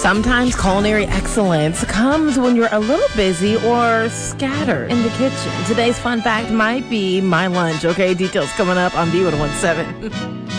Sometimes culinary excellence comes when you're a little busy or scattered in the kitchen. Today's fun fact might be my lunch, okay? Details coming up on B117.